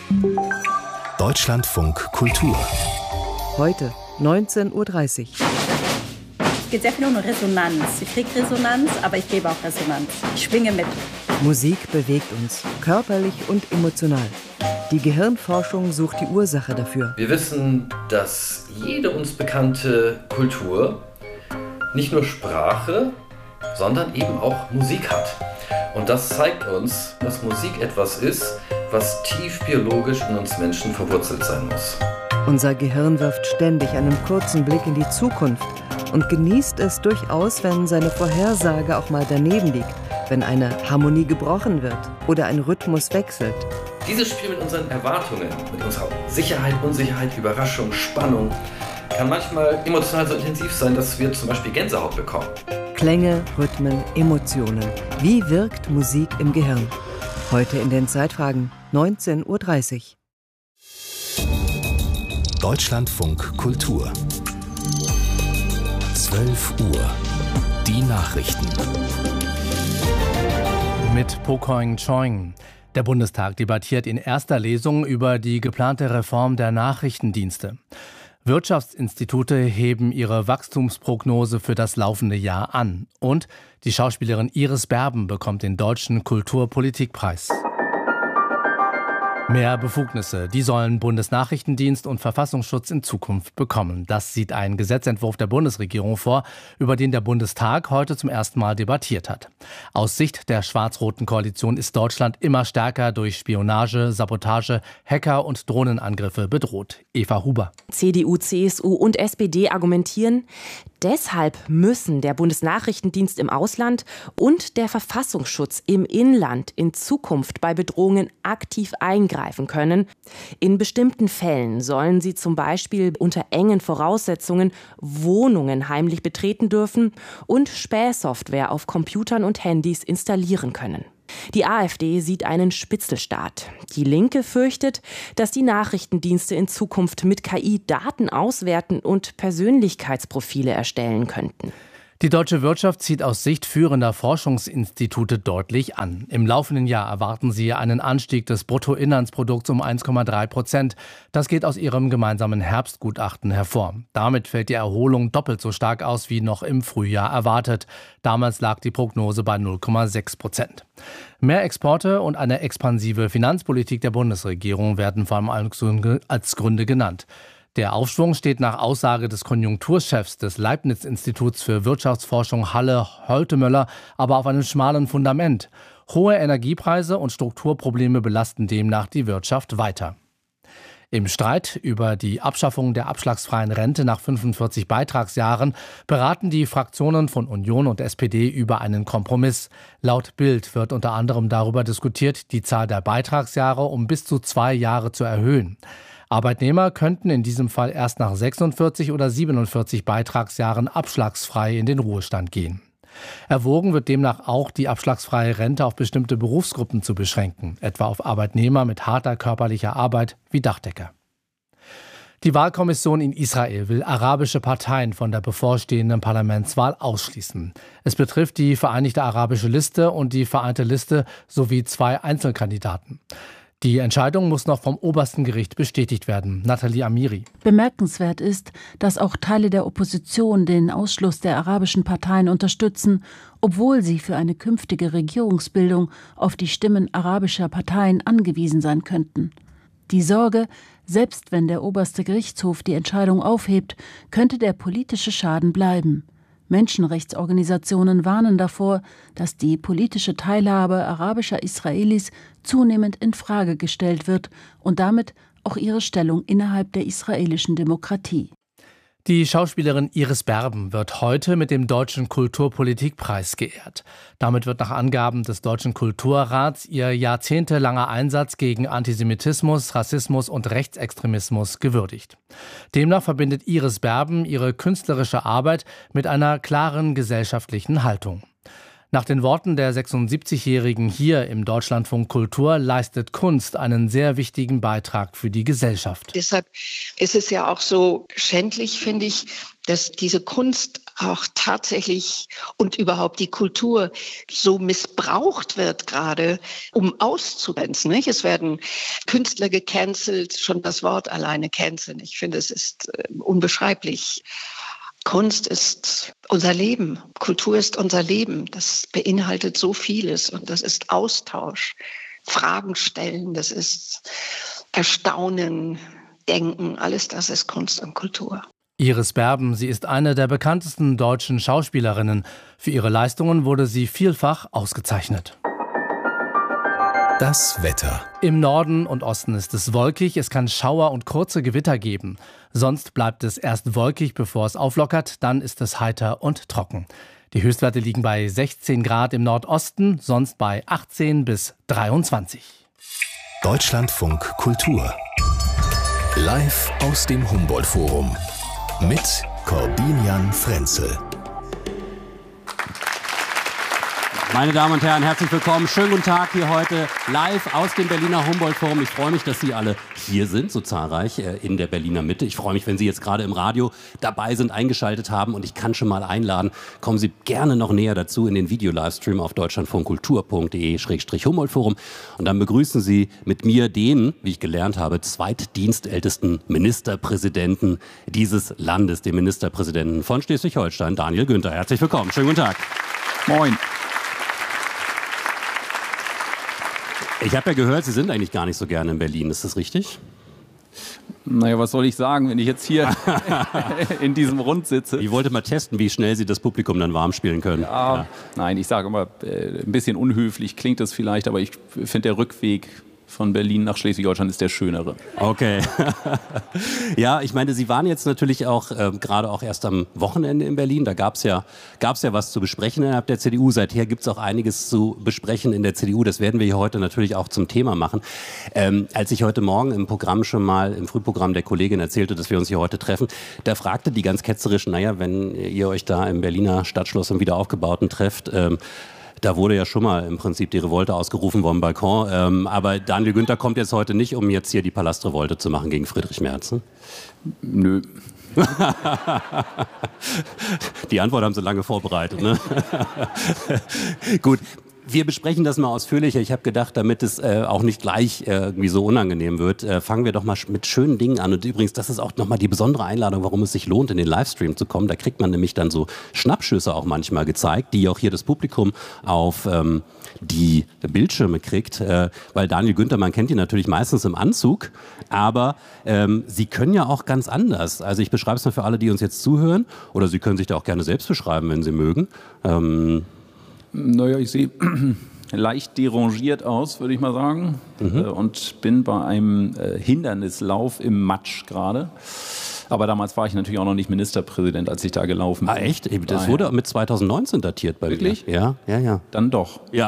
Deutschlandfunk Kultur. Heute 19:30 Uhr. Es geht sehr viel um Resonanz. Ich kriege Resonanz, aber ich gebe auch Resonanz. Ich schwinge mit. Musik bewegt uns, körperlich und emotional. Die Gehirnforschung sucht die Ursache dafür. Wir wissen, dass jede uns bekannte Kultur nicht nur Sprache, sondern eben auch Musik hat. Und das zeigt uns, dass Musik etwas ist, was tief biologisch in uns Menschen verwurzelt sein muss. Unser Gehirn wirft ständig einen kurzen Blick in die Zukunft und genießt es durchaus, wenn seine Vorhersage auch mal daneben liegt, wenn eine Harmonie gebrochen wird oder ein Rhythmus wechselt. Dieses Spiel mit unseren Erwartungen, mit unserer Sicherheit, Unsicherheit, Überraschung, Spannung, kann manchmal emotional so intensiv sein, dass wir zum Beispiel Gänsehaut bekommen. Klänge, Rhythmen, Emotionen. Wie wirkt Musik im Gehirn? Heute in den Zeitfragen 19:30 Uhr. Deutschlandfunk Kultur. 12 Uhr. Die Nachrichten. Mit Pokoing Choing. Der Bundestag debattiert in erster Lesung über die geplante Reform der Nachrichtendienste. Wirtschaftsinstitute heben ihre Wachstumsprognose für das laufende Jahr an. Und die Schauspielerin Iris Berben bekommt den Deutschen Kulturpolitikpreis. Mehr Befugnisse, die sollen Bundesnachrichtendienst und Verfassungsschutz in Zukunft bekommen. Das sieht ein Gesetzentwurf der Bundesregierung vor, über den der Bundestag heute zum ersten Mal debattiert hat. Aus Sicht der schwarz-roten Koalition ist Deutschland immer stärker durch Spionage, Sabotage, Hacker und Drohnenangriffe bedroht. Eva Huber. CDU, CSU und SPD argumentieren, deshalb müssen der Bundesnachrichtendienst im Ausland und der Verfassungsschutz im Inland in Zukunft bei Bedrohungen aktiv eingreifen können. In bestimmten Fällen sollen sie zum Beispiel unter engen Voraussetzungen Wohnungen heimlich betreten dürfen und Spähsoftware auf Computern und Handys installieren können. Die AfD sieht einen Spitzelstaat. Die Linke fürchtet, dass die Nachrichtendienste in Zukunft mit KI Daten auswerten und Persönlichkeitsprofile erstellen könnten. Die deutsche Wirtschaft zieht aus Sicht führender Forschungsinstitute deutlich an. Im laufenden Jahr erwarten sie einen Anstieg des Bruttoinlandsprodukts um 1,3%. Das geht aus ihrem gemeinsamen Herbstgutachten hervor. Damit fällt die Erholung doppelt so stark aus wie noch im Frühjahr erwartet. Damals lag die Prognose bei 0,6%. Mehr Exporte und eine expansive Finanzpolitik der Bundesregierung werden vor allem als Gründe genannt. Der Aufschwung steht nach Aussage des Konjunkturchefs des Leibniz-Instituts für Wirtschaftsforschung Halle Holtemöller aber auf einem schmalen Fundament. Hohe Energiepreise und Strukturprobleme belasten demnach die Wirtschaft weiter. Im Streit über die Abschaffung der abschlagsfreien Rente nach 45 Beitragsjahren beraten die Fraktionen von Union und SPD über einen Kompromiss. Laut Bild wird unter anderem darüber diskutiert, die Zahl der Beitragsjahre um bis zu 2 Jahre zu erhöhen. Arbeitnehmer könnten in diesem Fall erst nach 46 oder 47 Beitragsjahren abschlagsfrei in den Ruhestand gehen. Erwogen wird demnach auch, die abschlagsfreie Rente auf bestimmte Berufsgruppen zu beschränken, etwa auf Arbeitnehmer mit harter körperlicher Arbeit wie Dachdecker. Die Wahlkommission in Israel will arabische Parteien von der bevorstehenden Parlamentswahl ausschließen. Es betrifft die Vereinigte Arabische Liste und die Vereinte Liste sowie 2 Einzelkandidaten. Die Entscheidung muss noch vom obersten Gericht bestätigt werden. Nathalie Amiri. Bemerkenswert ist, dass auch Teile der Opposition den Ausschluss der arabischen Parteien unterstützen, obwohl sie für eine künftige Regierungsbildung auf die Stimmen arabischer Parteien angewiesen sein könnten. Die Sorge, selbst wenn der oberste Gerichtshof die Entscheidung aufhebt, könnte der politische Schaden bleiben. Menschenrechtsorganisationen warnen davor, dass die politische Teilhabe arabischer Israelis zunehmend in Frage gestellt wird und damit auch ihre Stellung innerhalb der israelischen Demokratie. Die Schauspielerin Iris Berben wird heute mit dem Deutschen Kulturpolitikpreis geehrt. Damit wird nach Angaben des Deutschen Kulturrats ihr jahrzehntelanger Einsatz gegen Antisemitismus, Rassismus und Rechtsextremismus gewürdigt. Demnach verbindet Iris Berben ihre künstlerische Arbeit mit einer klaren gesellschaftlichen Haltung. Nach den Worten der 76-Jährigen hier im Deutschlandfunk Kultur leistet Kunst einen sehr wichtigen Beitrag für die Gesellschaft. Deshalb ist es ja auch so schändlich, finde ich, dass diese Kunst auch tatsächlich und überhaupt die Kultur so missbraucht wird gerade, um auszugrenzen. Nicht? Es werden Künstler gecancelt, schon das Wort alleine canceln. Ich finde, es ist unbeschreiblich. Kunst ist unser Leben, Kultur ist unser Leben. Das beinhaltet so vieles und das ist Austausch, Fragen stellen, das ist Erstaunen, Denken, alles das ist Kunst und Kultur. Iris Berben, sie ist eine der bekanntesten deutschen Schauspielerinnen. Für ihre Leistungen wurde sie vielfach ausgezeichnet. Das Wetter. Im Norden und Osten ist es wolkig, es kann Schauer und kurze Gewitter geben. Sonst bleibt es erst wolkig, bevor es auflockert, dann ist es heiter und trocken. Die Höchstwerte liegen bei 16 Grad im Nordosten, sonst bei 18 bis 23. Deutschlandfunk Kultur. Live aus dem Humboldt-Forum. Mit Corbinian Frenzel. Meine Damen und Herren, herzlich willkommen. Schönen guten Tag hier heute live aus dem Berliner Humboldt-Forum. Ich freue mich, dass Sie alle hier sind, so zahlreich in der Berliner Mitte. Ich freue mich, wenn Sie jetzt gerade im Radio dabei sind, eingeschaltet haben. Und ich kann schon mal einladen, kommen Sie gerne noch näher dazu in den Video-Livestream auf deutschlandfunkkultur.de/Humboldt-Forum. Und dann begrüßen Sie mit mir den, wie ich gelernt habe, zweitdienstältesten Ministerpräsidenten dieses Landes, den Ministerpräsidenten von Schleswig-Holstein, Daniel Günther. Herzlich willkommen. Schönen guten Tag. Moin. Ich habe ja gehört, Sie sind eigentlich gar nicht so gerne in Berlin. Ist das richtig? Naja, was soll ich sagen, wenn ich jetzt hier in diesem Rund sitze? Ich wollte mal testen, wie schnell Sie das Publikum dann warm spielen können. Ja. Nein, ich sage immer, ein bisschen unhöflich klingt das vielleicht, aber ich finde, der Rückweg von Berlin nach Schleswig-Holstein ist der schönere. Okay. Ja, ich meine, Sie waren jetzt natürlich auch gerade auch erst am Wochenende in Berlin. Da gab's ja was zu besprechen innerhalb der CDU. Seither gibt's auch einiges zu besprechen in der CDU. Das werden wir hier heute natürlich auch zum Thema machen. Als ich heute Morgen im Programm schon mal, im Frühprogramm der Kollegin erzählte, dass wir uns hier heute treffen, da fragte die ganz ketzerisch, naja, wenn ihr euch da im Berliner Stadtschloss im Wiederaufgebauten trefft, da wurde ja schon mal im Prinzip die Revolte ausgerufen vom Balkon. Aber Daniel Günther kommt jetzt heute nicht, um jetzt hier die Palastrevolte zu machen gegen Friedrich Merz. Ne? Nö. Die Antwort haben Sie lange vorbereitet. Ne? Gut. Wir besprechen das mal ausführlicher. Ich habe gedacht, damit es auch nicht gleich irgendwie so unangenehm wird, fangen wir doch mal mit schönen Dingen an. Und übrigens, das ist auch nochmal die besondere Einladung, warum es sich lohnt, in den Livestream zu kommen. Da kriegt man nämlich dann so Schnappschüsse auch manchmal gezeigt, die auch hier das Publikum auf die Bildschirme kriegt. Weil Daniel Günther, man kennt ihn natürlich meistens im Anzug, aber Sie können ja auch ganz anders. Also ich beschreibe es mal für alle, die uns jetzt zuhören. Oder Sie können sich da auch gerne selbst beschreiben, wenn Sie mögen. Naja, ich sehe leicht derangiert aus, würde ich mal sagen. Und bin bei einem Hindernislauf im Matsch gerade. Aber damals war ich natürlich auch noch nicht Ministerpräsident, als ich da gelaufen bin. Ah, echt? Das wurde mit 2019 datiert bei mir. Wirklich? Ja. Dann doch. Ja.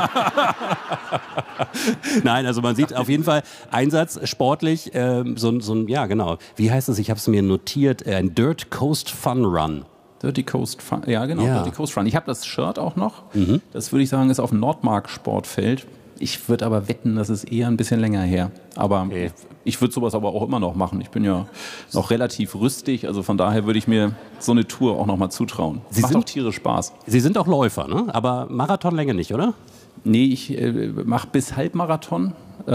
Nein, also man sieht auf jeden Fall Einsatz, sportlich, ja genau. Wie heißt es? Ich habe es mir notiert, ein Dirt Coast Fun Run. Dirty Coast Fun, ja genau, ja. Dirty Coast Run. Ich habe das Shirt auch noch. Das würde ich sagen, ist auf dem Nordmark-Sportfeld. Ich würde aber wetten, das ist eher ein bisschen länger her. Aber okay. Ich würde sowas aber auch immer noch machen. Ich bin ja noch relativ rüstig, also von daher würde ich mir so eine Tour auch noch mal zutrauen. Macht auch tierisch Spaß. Sie sind auch Läufer, ne? Aber Marathonlänge nicht, oder? Nee, ich mache bis Halbmarathon.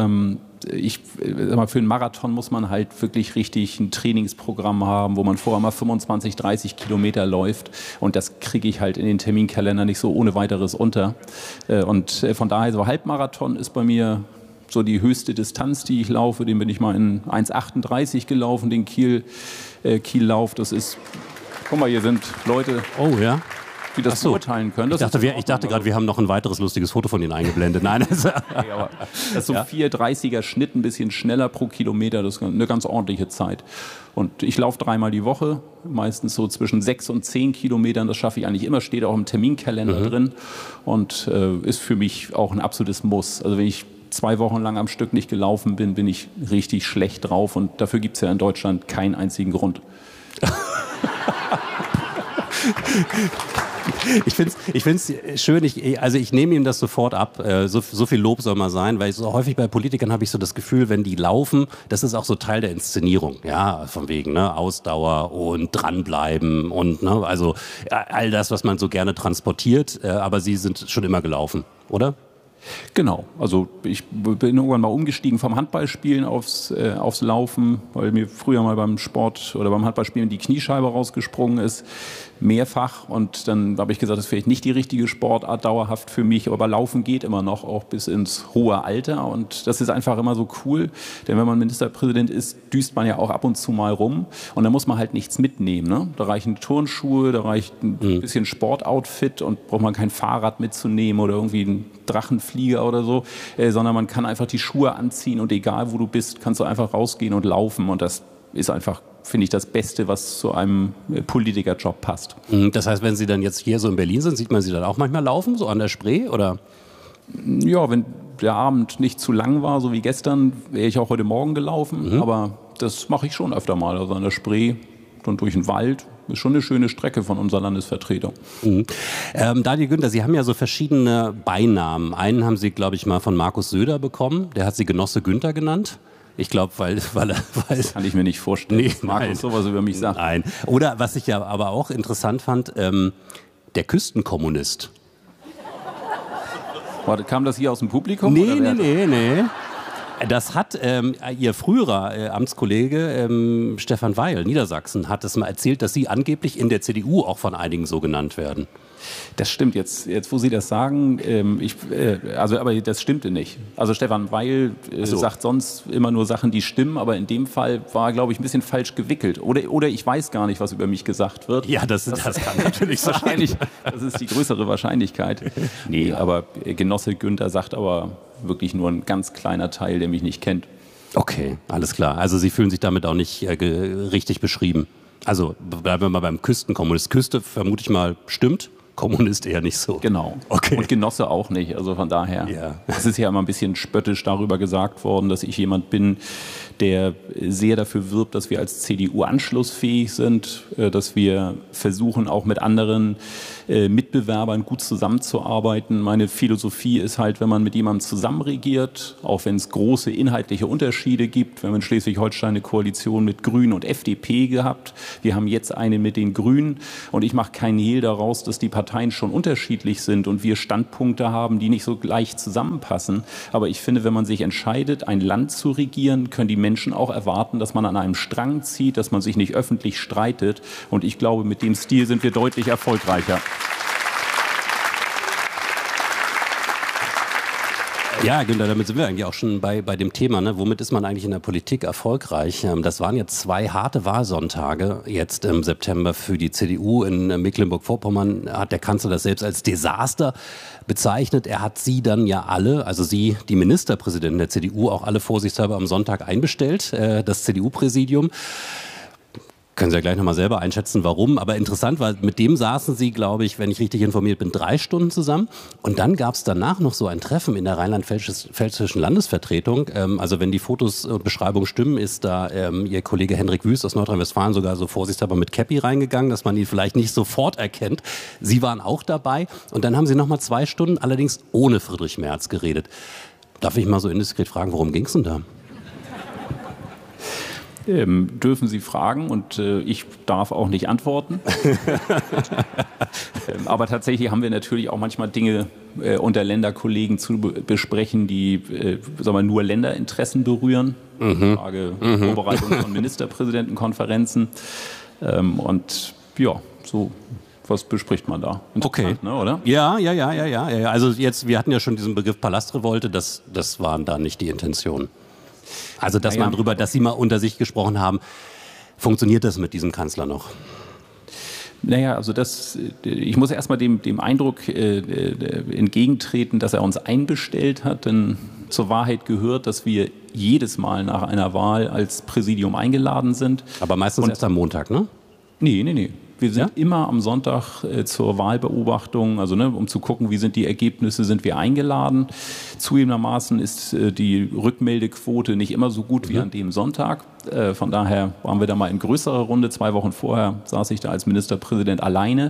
Für einen Marathon muss man halt wirklich richtig ein Trainingsprogramm haben, wo man vorher mal 25, 30 Kilometer läuft. Und das kriege ich halt in den Terminkalender nicht so ohne weiteres unter. Und von daher, so Halbmarathon ist bei mir so die höchste Distanz, die ich laufe. Den bin ich mal in 1,38 gelaufen, den Kiellauf. Das ist, guck mal, hier sind Leute. Oh ja. Die das beurteilen können. Ich dachte gerade, wir haben noch ein weiteres lustiges Foto von Ihnen eingeblendet. Nein, das ist so 4,30er Schnitt, ein bisschen schneller pro Kilometer. Das ist eine ganz ordentliche Zeit. Und ich laufe 3-mal die Woche, meistens so zwischen 6 und 10 Kilometern. Das schaffe ich eigentlich immer, steht auch im Terminkalender drin und ist für mich auch ein absolutes Muss. Also wenn ich 2 Wochen lang am Stück nicht gelaufen bin, bin ich richtig schlecht drauf und dafür gibt es ja in Deutschland keinen einzigen Grund. Ich find's schön, ich nehme ihm das sofort ab, so viel Lob soll mal sein, weil so häufig bei Politikern habe ich so das Gefühl, wenn die laufen, das ist auch so Teil der Inszenierung, ja, von wegen, ne, Ausdauer und dranbleiben und, ne, also all das, was man so gerne transportiert, aber sie sind schon immer gelaufen, oder? Genau, also ich bin irgendwann mal umgestiegen vom Handballspielen aufs Laufen, weil mir früher mal beim Sport oder beim Handballspielen die Kniescheibe rausgesprungen ist, mehrfach, und dann habe ich gesagt, das ist vielleicht nicht die richtige Sportart dauerhaft für mich, aber Laufen geht immer noch, auch bis ins hohe Alter, und das ist einfach immer so cool, denn wenn man Ministerpräsident ist, düst man ja auch ab und zu mal rum und da muss man halt nichts mitnehmen, ne? Da reichen Turnschuhe, da reicht ein bisschen Sportoutfit und braucht man kein Fahrrad mitzunehmen oder irgendwie einen Drachenflieger oder so, sondern man kann einfach die Schuhe anziehen und egal wo du bist, kannst du einfach rausgehen und laufen, und das ist einfach, finde ich, das Beste, was zu einem Politikerjob passt. Das heißt, wenn Sie dann jetzt hier so in Berlin sind, sieht man Sie dann auch manchmal laufen, so an der Spree, oder? Ja, wenn der Abend nicht zu lang war, so wie gestern, wäre ich auch heute Morgen gelaufen, aber das mache ich schon öfter mal, also an der Spree, dann durch den Wald. Ist schon eine schöne Strecke von unserer Landesvertretung. Daniel Günther, Sie haben ja so verschiedene Beinamen. Einen haben Sie, glaube ich, mal von Markus Söder bekommen. Der hat Sie Genosse Günther genannt. Ich glaube, weil das kann ich mir nicht vorstellen, dass Markus sowas über mich sagt. Nein. Oder was ich ja aber auch interessant fand, der Küstenkommunist. Kam das hier aus dem Publikum? Nee. Das hat Ihr früherer Amtskollege Stefan Weil, Niedersachsen, hat es mal erzählt, dass Sie angeblich in der CDU auch von einigen so genannt werden. Das stimmt, jetzt wo Sie das sagen, aber das stimmte nicht. Also Stefan Weil sagt sonst immer nur Sachen, die stimmen, aber in dem Fall war, glaube ich, ein bisschen falsch gewickelt. Oder ich weiß gar nicht, was über mich gesagt wird. Ja, das kann natürlich sein. Das ist die größere Wahrscheinlichkeit. Nee, aber Genosse Günther sagt aber wirklich nur ein ganz kleiner Teil, der mich nicht kennt. Okay, alles klar. Also Sie fühlen sich damit auch nicht richtig beschrieben. Also bleiben wir mal beim Küstenkommunist. Küste, vermute ich mal, stimmt. Kommunist eher nicht so. Genau. Okay. Und Genosse auch nicht. Also von daher. Ja. Es ist ja immer ein bisschen spöttisch darüber gesagt worden, dass ich jemand bin, der sehr dafür wirbt, dass wir als CDU anschlussfähig sind, dass wir versuchen, auch mit anderen Mitbewerbern gut zusammenzuarbeiten. Meine Philosophie ist halt, wenn man mit jemandem zusammenregiert, auch wenn es große inhaltliche Unterschiede gibt, wir haben in Schleswig-Holstein eine Koalition mit Grünen und FDP gehabt, wir haben jetzt eine mit den Grünen, und ich mache keinen Hehl daraus, dass die Parteien schon unterschiedlich sind und wir Standpunkte haben, die nicht so gleich zusammenpassen. Aber ich finde, wenn man sich entscheidet, ein Land zu regieren, können die Menschen auch erwarten, dass man an einem Strang zieht, dass man sich nicht öffentlich streitet. Und ich glaube, mit dem Stil sind wir deutlich erfolgreicher. Ja, Günther, damit sind wir eigentlich auch schon bei dem Thema, ne? Womit ist man eigentlich in der Politik erfolgreich? Das waren jetzt 2 harte Wahlsonntage jetzt im September für die CDU. In Mecklenburg-Vorpommern hat der Kanzler das selbst als Desaster bezeichnet. Er hat Sie dann ja alle, also Sie, die Ministerpräsidenten der CDU, auch alle vorsichtshalber am Sonntag einbestellt, das CDU-Präsidium. Können Sie ja gleich nochmal selber einschätzen, warum. Aber interessant war, mit dem saßen Sie, glaube ich, wenn ich richtig informiert bin, 3 Stunden zusammen. Und dann gab es danach noch so ein Treffen in der rheinland-pfälzischen Landesvertretung. Also wenn die Fotos und Beschreibungen stimmen, ist da Ihr Kollege Hendrik Wüst aus Nordrhein-Westfalen sogar so vorsichtshalber mit Käppi reingegangen, dass man ihn vielleicht nicht sofort erkennt. Sie waren auch dabei. Und dann haben Sie nochmal 2 Stunden, allerdings ohne Friedrich Merz, geredet. Darf ich mal so indiskret fragen, worum ging es denn da? Dürfen Sie fragen, und ich darf auch nicht antworten. Aber tatsächlich haben wir natürlich auch manchmal Dinge unter Länderkollegen zu besprechen, die nur Länderinteressen berühren. Frage Vorbereitung von Ministerpräsidentenkonferenzen. Und ja, so. Was bespricht man da? Okay, ne, oder? Ja. Also jetzt, wir hatten ja schon diesen Begriff Palastrevolte, das waren da nicht die Intentionen. Also, dass Sie mal unter sich gesprochen haben, funktioniert das mit diesem Kanzler noch? Naja, also ich muss erstmal dem Eindruck entgegentreten, dass er uns einbestellt hat, denn zur Wahrheit gehört, dass wir jedes Mal nach einer Wahl als Präsidium eingeladen sind. Aber meistens erst am Montag, ne? Nee. Wir sind immer am Sonntag zur Wahlbeobachtung, also um zu gucken, wie sind die Ergebnisse, sind wir eingeladen. Zugegebenermaßen ist die Rückmeldequote nicht immer so gut wie an dem Sonntag. Von daher waren wir da mal in größerer Runde. 2 Wochen vorher saß ich da als Ministerpräsident alleine.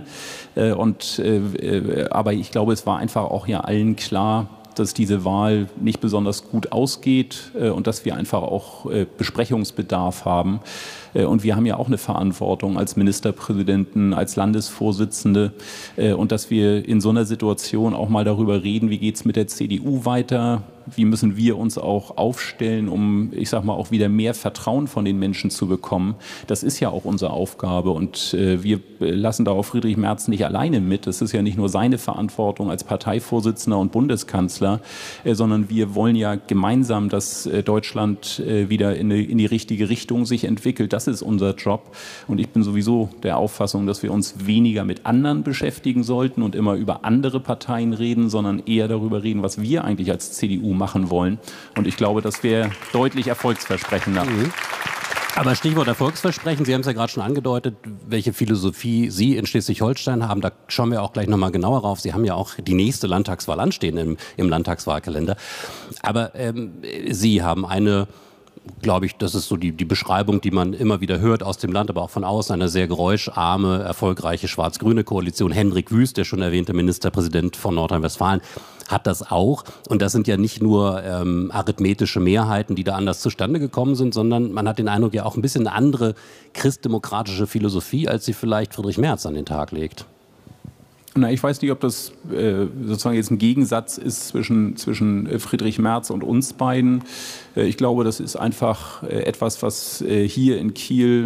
Aber ich glaube, es war einfach auch ja allen klar, dass diese Wahl nicht besonders gut ausgeht und dass wir einfach auch Besprechungsbedarf haben. Und wir haben ja auch eine Verantwortung als Ministerpräsidenten, als Landesvorsitzende und dass wir in so einer Situation auch mal darüber reden, wie geht es mit der CDU weiter, wie müssen wir uns auch aufstellen, um, ich sag mal, auch wieder mehr Vertrauen von den Menschen zu bekommen. Das ist ja auch unsere Aufgabe und wir lassen da auch Friedrich Merz nicht alleine mit. Das ist ja nicht nur seine Verantwortung als Parteivorsitzender und Bundeskanzler, sondern wir wollen ja gemeinsam, dass Deutschland wieder in die richtige Richtung sich entwickelt. Das ist unser Job und ich bin sowieso der Auffassung, dass wir uns weniger mit anderen beschäftigen sollten und immer über andere Parteien reden, sondern eher darüber reden, was wir eigentlich als CDU machen wollen. Und ich glaube, das wäre deutlich erfolgsversprechender. Aber Stichwort Erfolgsversprechen, Sie haben es ja gerade schon angedeutet, welche Philosophie Sie in Schleswig-Holstein haben. Da schauen wir auch gleich nochmal genauer rauf. Sie haben ja auch die nächste Landtagswahl anstehen im Landtagswahlkalender. Aber Sie haben eine, glaube ich, das ist so die Beschreibung, die man immer wieder hört aus dem Land, aber auch von außen, eine sehr geräuscharme, erfolgreiche schwarz-grüne Koalition. Hendrik Wüst, der schon erwähnte Ministerpräsident von Nordrhein-Westfalen, hat das auch. Und das sind ja nicht nur arithmetische Mehrheiten, die da anders zustande gekommen sind, sondern man hat den Eindruck, ja auch ein bisschen eine andere christdemokratische Philosophie, als sie vielleicht Friedrich Merz an den Tag legt. Na, ich weiß nicht, ob das sozusagen jetzt ein Gegensatz ist zwischen Friedrich Merz und uns beiden. Ich glaube, das ist einfach etwas, was hier in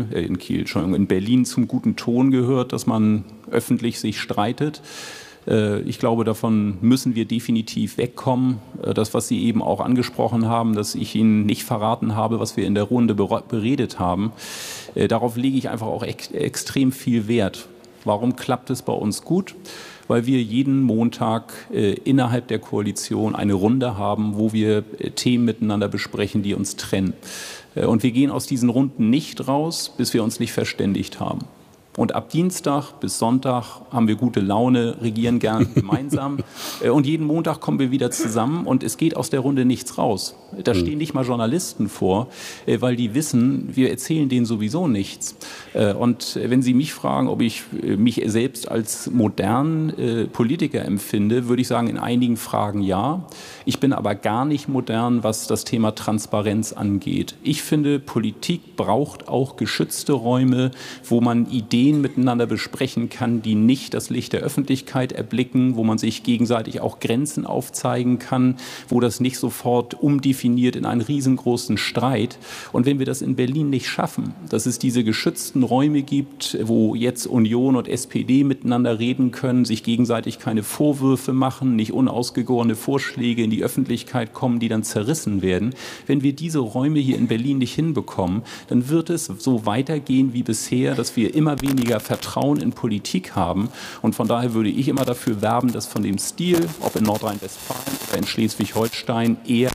Berlin zum guten Ton gehört, dass man öffentlich sich streitet. Ich glaube, davon müssen wir definitiv wegkommen. Das, was Sie eben auch angesprochen haben, dass ich Ihnen nicht verraten habe, was wir in der Runde beredet haben, darauf lege ich einfach auch extrem viel Wert. Warum klappt es bei uns gut? Weil wir jeden Montag innerhalb der Koalition eine Runde haben, wo wir Themen miteinander besprechen, die uns trennen. Und wir gehen aus diesen Runden nicht raus, bis wir uns nicht verständigt haben. Und ab Dienstag bis Sonntag haben wir gute Laune, regieren gern gemeinsam. Und jeden Montag kommen wir wieder zusammen und es geht aus der Runde nichts raus. Da stehen nicht mal Journalisten vor, weil die wissen, wir erzählen denen sowieso nichts. Und wenn Sie mich fragen, ob ich mich selbst als modernen Politiker empfinde, würde ich sagen, in einigen Fragen ja. Ich bin aber gar nicht modern, was das Thema Transparenz angeht. Ich finde, Politik braucht auch geschützte Räume, wo man Ideen miteinander besprechen kann, die nicht das Licht der Öffentlichkeit erblicken, wo man sich gegenseitig auch Grenzen aufzeigen kann, wo das nicht sofort umdefiniert in einen riesengroßen Streit. Und wenn wir das in Berlin nicht schaffen, dass es diese geschützten Räume gibt, wo jetzt Union und SPD miteinander reden können, sich gegenseitig keine Vorwürfe machen, nicht unausgegorene Vorschläge in die Öffentlichkeit kommen, die dann zerrissen werden. Wenn wir diese Räume hier in Berlin nicht hinbekommen, dann wird es so weitergehen wie bisher, dass wir immer weniger Vertrauen in Politik haben. Und von daher würde ich immer dafür werben, dass von dem Stil, ob in Nordrhein-Westfalen oder in Schleswig-Holstein, eher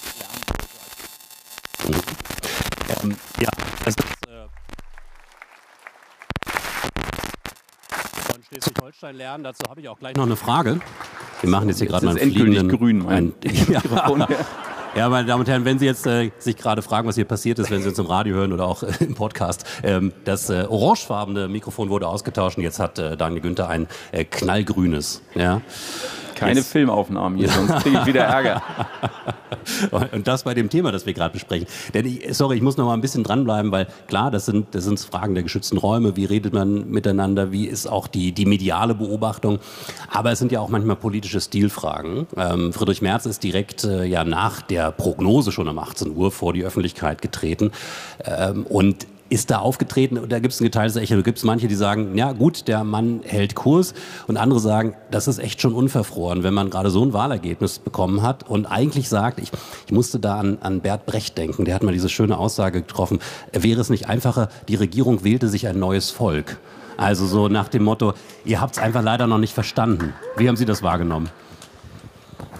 von Schleswig-Holstein lernen. Dazu habe ich auch gleich noch eine Frage. Wir machen jetzt hier gerade mal einen fliegenden grün. Ja, meine Damen und Herren, wenn Sie jetzt sich gerade fragen, was hier passiert ist, wenn Sie uns im Radio hören oder auch im Podcast, das orangefarbene Mikrofon wurde ausgetauscht und jetzt hat Daniel Günther ein knallgrünes. Ja. Keine Filmaufnahmen hier, sonst kriege ich wieder Ärger. Und das bei dem Thema, das wir gerade besprechen. Denn ich muss noch mal ein bisschen dranbleiben, weil klar, das sind Fragen der geschützten Räume. Wie redet man miteinander? Wie ist auch die mediale Beobachtung? Aber es sind ja auch manchmal politische Stilfragen. Friedrich Merz ist direkt nach der Prognose schon um 18 Uhr vor die Öffentlichkeit getreten und ist da aufgetreten, und da gibt es ein geteiltes Echo. Da gibt es manche, die sagen, ja gut, der Mann hält Kurs, und andere sagen, das ist echt schon unverfroren, wenn man gerade so ein Wahlergebnis bekommen hat und eigentlich sagt, ich musste da an Bert Brecht denken, der hat mal diese schöne Aussage getroffen, wäre es nicht einfacher, die Regierung wählte sich ein neues Volk. Also so nach dem Motto, ihr habt es einfach leider noch nicht verstanden. Wie haben Sie das wahrgenommen?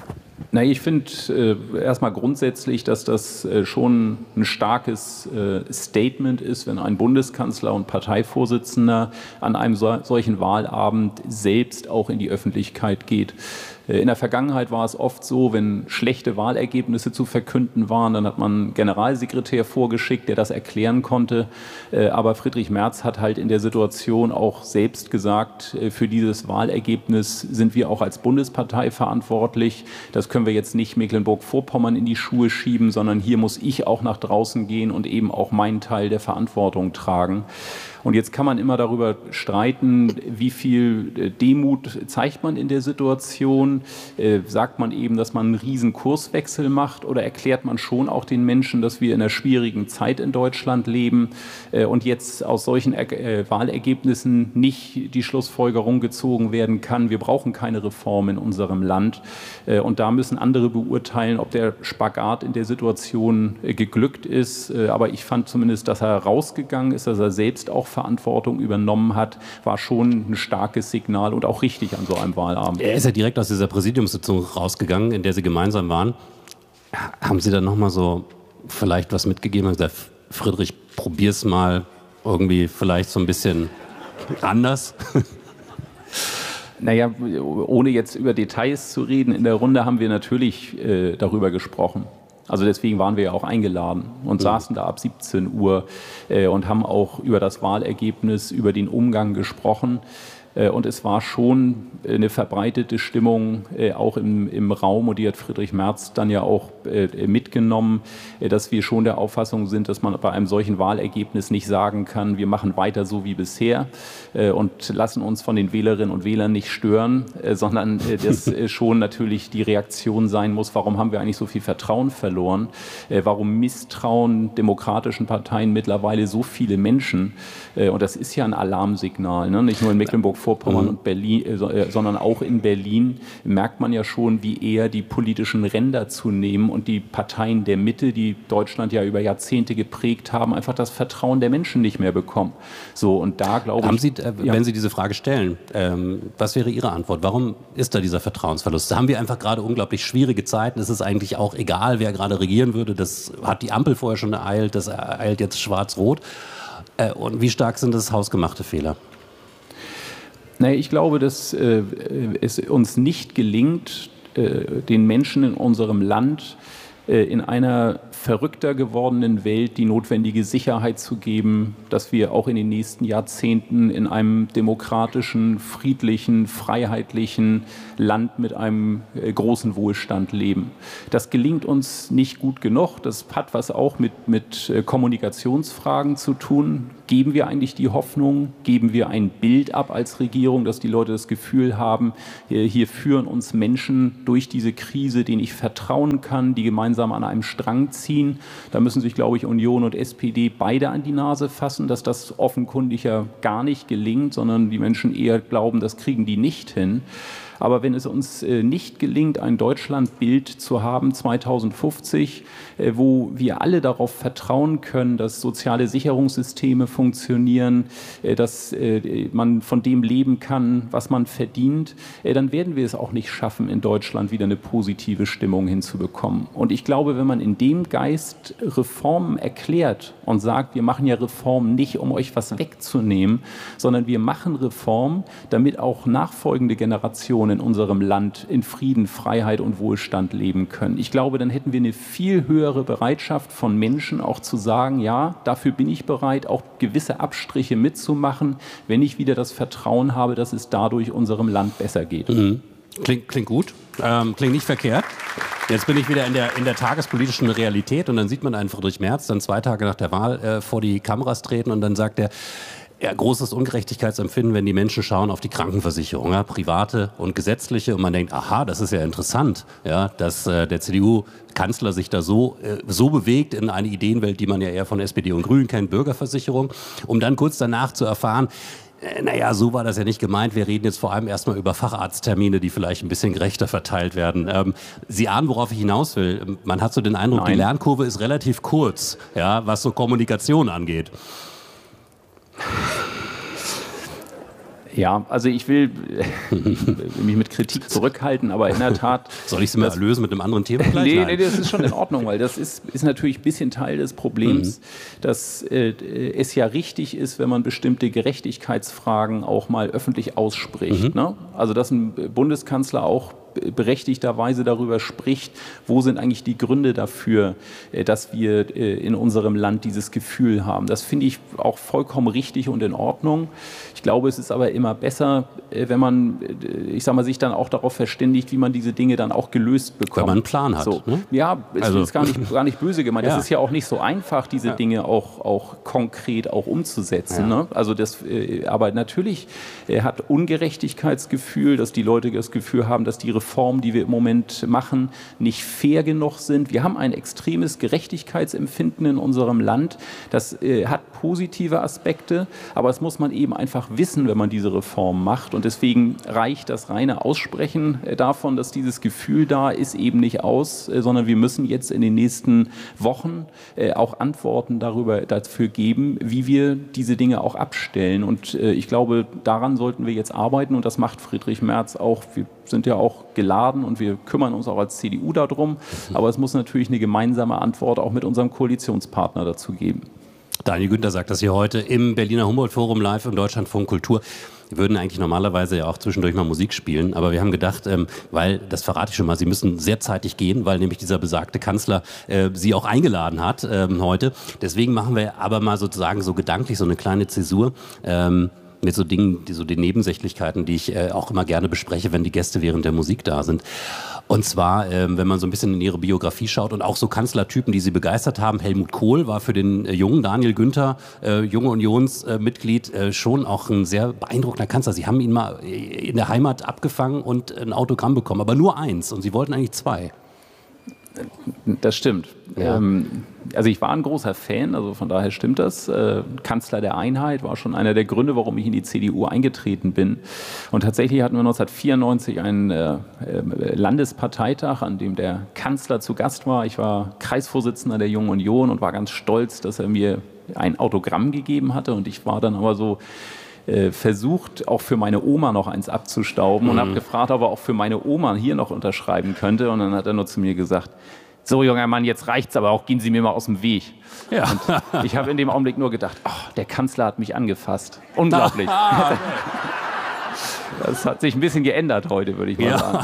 Na, ich finde erstmal grundsätzlich, dass das schon ein starkes Statement ist, wenn ein Bundeskanzler und Parteivorsitzender an einem solchen Wahlabend selbst auch in die Öffentlichkeit geht. In der Vergangenheit war es oft so, wenn schlechte Wahlergebnisse zu verkünden waren, dann hat man einen Generalsekretär vorgeschickt, der das erklären konnte. Aber Friedrich Merz hat halt in der Situation auch selbst gesagt, für dieses Wahlergebnis sind wir auch als Bundespartei verantwortlich. Das können wir jetzt nicht Mecklenburg-Vorpommern in die Schuhe schieben, sondern hier muss ich auch nach draußen gehen und eben auch meinen Teil der Verantwortung tragen. Und jetzt kann man immer darüber streiten, wie viel Demut zeigt man in der Situation. Sagt man eben, dass man einen riesen Kurswechsel macht, oder erklärt man schon auch den Menschen, dass wir in einer schwierigen Zeit in Deutschland leben und jetzt aus solchen Wahlergebnissen nicht die Schlussfolgerung gezogen werden kann, wir brauchen keine Reform in unserem Land. Und da müssen andere beurteilen, ob der Spagat in der Situation geglückt ist. Aber ich fand zumindest, dass er rausgegangen ist, dass er selbst auch Verantwortung übernommen hat, war schon ein starkes Signal und auch richtig an so einem Wahlabend. Er ist ja direkt aus dieser Präsidiumssitzung rausgegangen, in der Sie gemeinsam waren. Haben Sie dann nochmal so vielleicht was mitgegeben und gesagt, Friedrich, probier's mal irgendwie vielleicht so ein bisschen anders? Naja, ohne jetzt über Details zu reden, in der Runde haben wir natürlich darüber gesprochen. Also deswegen waren wir ja auch eingeladen und saßen da ab 17 Uhr und haben auch über das Wahlergebnis, über den Umgang gesprochen. Und es war schon eine verbreitete Stimmung auch im Raum, und die hat Friedrich Merz dann ja auch mitgenommen, dass wir schon der Auffassung sind, dass man bei einem solchen Wahlergebnis nicht sagen kann, wir machen weiter so wie bisher und lassen uns von den Wählerinnen und Wählern nicht stören, sondern dass schon natürlich die Reaktion sein muss, warum haben wir eigentlich so viel Vertrauen verloren, warum misstrauen demokratischen Parteien mittlerweile so viele Menschen, und das ist ja ein Alarmsignal, ne? Nicht nur in Mecklenburg-Vorpommern und Berlin, sondern auch in Berlin merkt man ja schon, wie eher die politischen Ränder zunehmen und die Parteien der Mitte, die Deutschland ja über Jahrzehnte geprägt haben, einfach das Vertrauen der Menschen nicht mehr bekommen. So, und da glaube ich... Haben Sie, wenn Sie diese Frage stellen, was wäre Ihre Antwort? Warum ist da dieser Vertrauensverlust? Haben wir einfach gerade unglaublich schwierige Zeiten? Es ist eigentlich auch egal, wer gerade regieren würde. Das hat die Ampel vorher schon ereilt, das ereilt jetzt schwarz-rot. Und wie stark sind das hausgemachte Fehler? Naja, ich glaube, dass es uns nicht gelingt, den Menschen in unserem Land in einer verrückter gewordenen Welt die notwendige Sicherheit zu geben, dass wir auch in den nächsten Jahrzehnten in einem demokratischen, friedlichen, freiheitlichen Land mit einem großen Wohlstand leben. Das gelingt uns nicht gut genug. Das hat was auch mit Kommunikationsfragen zu tun. Geben wir eigentlich die Hoffnung, geben wir ein Bild ab als Regierung, dass die Leute das Gefühl haben, hier führen uns Menschen durch diese Krise, denen ich vertrauen kann, die gemeinsam an einem Strang ziehen. Da müssen sich, glaube ich, Union und SPD beide an die Nase fassen, dass das offenkundig ja gar nicht gelingt, sondern die Menschen eher glauben, das kriegen die nicht hin. Aber wenn es uns nicht gelingt, ein Deutschlandbild zu haben 2050, wo wir alle darauf vertrauen können, dass soziale Sicherungssysteme funktionieren, dass man von dem leben kann, was man verdient, dann werden wir es auch nicht schaffen, in Deutschland wieder eine positive Stimmung hinzubekommen. Und ich glaube, wenn man in dem Geist Reformen erklärt und sagt, wir machen ja Reformen nicht, um euch was wegzunehmen, sondern wir machen Reformen, damit auch nachfolgende Generationen in unserem Land in Frieden, Freiheit und Wohlstand leben können. Ich glaube, dann hätten wir eine viel höhere Bereitschaft von Menschen auch zu sagen, ja, dafür bin ich bereit, auch gewisse Abstriche mitzumachen, wenn ich wieder das Vertrauen habe, dass es dadurch unserem Land besser geht. Mhm. Klingt gut, klingt nicht verkehrt. Jetzt bin ich wieder in der tagespolitischen Realität, und dann sieht man einen Friedrich Merz dann 2 Tage nach der Wahl vor die Kameras treten, und dann sagt er, ja, großes Ungerechtigkeitsempfinden, wenn die Menschen schauen auf die Krankenversicherung, ja, private und gesetzliche, und man denkt, aha, das ist ja interessant, ja, dass der CDU-Kanzler sich da so bewegt in eine Ideenwelt, die man ja eher von SPD und Grünen kennt, Bürgerversicherung, um dann kurz danach zu erfahren, naja, so war das ja nicht gemeint. Wir reden jetzt vor allem erstmal über Facharzttermine, die vielleicht ein bisschen gerechter verteilt werden. Sie ahnen, worauf ich hinaus will. Man hat so den Eindruck, die Lernkurve ist relativ kurz, ja, was so Kommunikation angeht. Ja, also ich will mich mit Kritik zurückhalten, aber in der Tat... Soll ich Sie mal lösen mit einem anderen Thema gleich? Nee, das ist schon in Ordnung, weil das ist natürlich ein bisschen Teil des Problems, dass es ja richtig ist, wenn man bestimmte Gerechtigkeitsfragen auch mal öffentlich ausspricht. Ne? Also dass ein Bundeskanzler auch berechtigterweise darüber spricht, wo sind eigentlich die Gründe dafür, dass wir in unserem Land dieses Gefühl haben. Das finde ich auch vollkommen richtig und in Ordnung. Ich glaube, es ist aber immer besser, wenn man, ich sag mal, sich dann auch darauf verständigt, wie man diese Dinge dann auch gelöst bekommt. Wenn man einen Plan hat. So. Ne? Ja, es ist gar nicht böse gemeint. Es ist ja auch nicht so einfach, diese Dinge auch konkret auch umzusetzen. Ne? Also aber natürlich hat Ungerechtigkeitsgefühl, dass die Leute das Gefühl haben, dass die Reformen, die wir im Moment machen, nicht fair genug sind. Wir haben ein extremes Gerechtigkeitsempfinden in unserem Land. Das hat positive Aspekte, aber das muss man eben einfach wissen, wenn man diese Reform macht. Und deswegen reicht das reine Aussprechen davon, dass dieses Gefühl da ist, eben nicht aus, sondern wir müssen jetzt in den nächsten Wochen auch Antworten dafür geben, wie wir diese Dinge auch abstellen. Und ich glaube, daran sollten wir jetzt arbeiten und das macht Friedrich Merz auch. Wir sind ja auch geladen und wir kümmern uns auch als CDU darum. Aber es muss natürlich eine gemeinsame Antwort auch mit unserem Koalitionspartner dazu geben. Daniel Günther sagt das hier heute im Berliner Humboldt-Forum live im Deutschlandfunk Kultur. Wir würden eigentlich normalerweise ja auch zwischendurch mal Musik spielen, aber wir haben gedacht, weil, das verrate ich schon mal, Sie müssen sehr zeitig gehen, weil nämlich dieser besagte Kanzler Sie auch eingeladen hat heute. Deswegen machen wir aber mal sozusagen so gedanklich so eine kleine Zäsur. Mit so Dingen, so den Nebensächlichkeiten, die ich auch immer gerne bespreche, wenn die Gäste während der Musik da sind. Und zwar, wenn man so ein bisschen in ihre Biografie schaut und auch so Kanzlertypen, die sie begeistert haben. Helmut Kohl war für den jungen Daniel Günther, junge Unionsmitglied, schon auch ein sehr beeindruckender Kanzler. Sie haben ihn mal in der Heimat abgefangen und ein Autogramm bekommen, aber nur eins und Sie wollten eigentlich 2. Das stimmt. Ja. Also ich war ein großer Fan, also von daher stimmt das. Kanzler der Einheit war schon einer der Gründe, warum ich in die CDU eingetreten bin. Und tatsächlich hatten wir 1994 einen Landesparteitag, an dem der Kanzler zu Gast war. Ich war Kreisvorsitzender der Jungen Union und war ganz stolz, dass er mir ein Autogramm gegeben hatte. Und ich war dann aber so versucht, auch für meine Oma noch eins abzustauben und habe gefragt, ob er auch für meine Oma hier noch unterschreiben könnte. Und dann hat er nur zu mir gesagt, so junger Mann, jetzt reicht's aber auch, gehen Sie mir mal aus dem Weg. Ja. Und ich habe in dem Augenblick nur gedacht, der Kanzler hat mich angefasst. Unglaublich. Das hat sich ein bisschen geändert heute, würde ich mal sagen.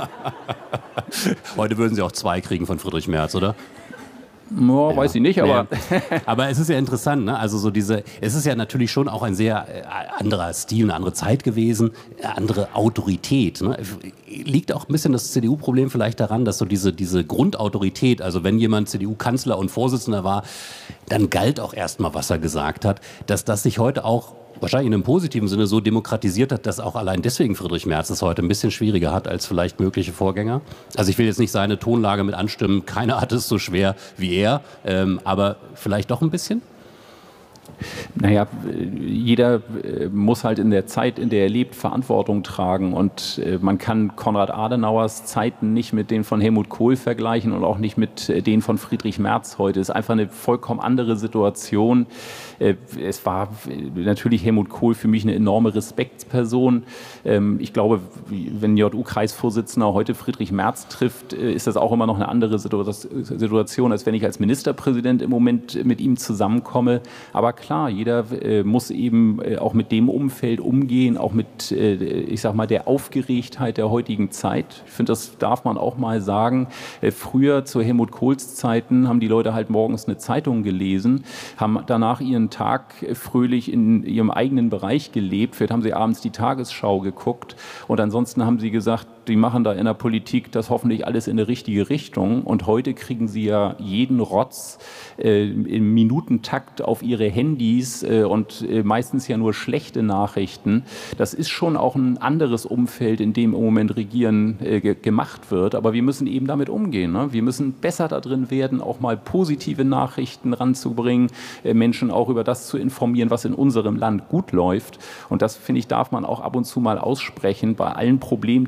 Heute würden Sie auch 2 kriegen von Friedrich Merz, oder? Ja, weiß ich nicht, aber... Aber es ist ja interessant, ne? Also so es ist ja natürlich schon auch ein sehr anderer Stil, eine andere Zeit gewesen, andere Autorität. Ne? Liegt auch ein bisschen das CDU-Problem vielleicht daran, dass so diese Grundautorität, also wenn jemand CDU-Kanzler und Vorsitzender war, dann galt auch erstmal, was er gesagt hat, dass das sich heute auch wahrscheinlich in einem positiven Sinne so demokratisiert hat, dass auch allein deswegen Friedrich Merz es heute ein bisschen schwieriger hat als vielleicht mögliche Vorgänger. Also ich will jetzt nicht seine Tonlage mit anstimmen, keiner hat es so schwer wie er, aber vielleicht doch ein bisschen? Naja, jeder muss halt in der Zeit, in der er lebt, Verantwortung tragen und man kann Konrad Adenauers Zeiten nicht mit denen von Helmut Kohl vergleichen und auch nicht mit denen von Friedrich Merz heute. Es ist einfach eine vollkommen andere Situation. Es war natürlich Helmut Kohl für mich eine enorme Respektsperson. Ich glaube, wenn JU-Kreisvorsitzender heute Friedrich Merz trifft, ist das auch immer noch eine andere Situation, als wenn ich als Ministerpräsident im Moment mit ihm zusammenkomme. Aber klar, jeder muss eben auch mit dem Umfeld umgehen, auch mit, ich sag mal, der Aufgeregtheit der heutigen Zeit. Ich finde, das darf man auch mal sagen. Früher, zu Helmut Kohls Zeiten, haben die Leute halt morgens eine Zeitung gelesen, haben danach ihren Tag fröhlich in ihrem eigenen Bereich gelebt. Vielleicht haben sie abends die Tagesschau geguckt und ansonsten haben sie gesagt, die machen da in der Politik das hoffentlich alles in die richtige Richtung. Und heute kriegen sie ja jeden Rotz im Minutentakt auf ihre Handys und meistens ja nur schlechte Nachrichten. Das ist schon auch ein anderes Umfeld, in dem im Moment Regieren gemacht wird. Aber wir müssen eben damit umgehen. Ne? Wir müssen besser darin werden, auch mal positive Nachrichten ranzubringen, Menschen auch über das zu informieren, was in unserem Land gut läuft. Und das, finde ich, darf man auch ab und zu mal aussprechen bei allen Problemen, die wir in Deutschland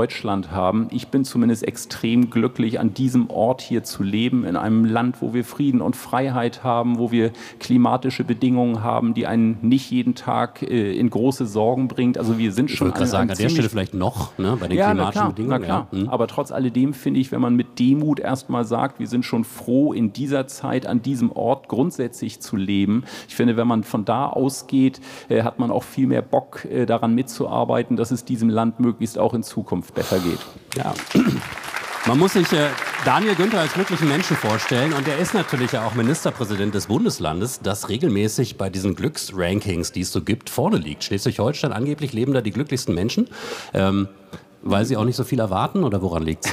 Deutschland haben. Ich bin zumindest extrem glücklich, an diesem Ort hier zu leben, in einem Land, wo wir Frieden und Freiheit haben, wo wir klimatische Bedingungen haben, die einen nicht jeden Tag in große Sorgen bringt. Also wir sind schon... Ich würde sagen, an der Stelle vielleicht noch, ne, bei den klimatischen Bedingungen. Na klar. Aber trotz alledem finde ich, wenn man mit Demut erstmal sagt, wir sind schon froh, in dieser Zeit an diesem Ort grundsätzlich zu leben. Ich finde, wenn man von da ausgeht, hat man auch viel mehr Bock, daran mitzuarbeiten, dass es diesem Land möglichst auch in Zukunft besser geht. Ja. Man muss sich Daniel Günther als glücklichen Menschen vorstellen und er ist natürlich ja auch Ministerpräsident des Bundeslandes, das regelmäßig bei diesen Glücksrankings, die es so gibt, vorne liegt. Schleswig-Holstein, angeblich leben da die glücklichsten Menschen, weil sie auch nicht so viel erwarten, oder woran liegt es?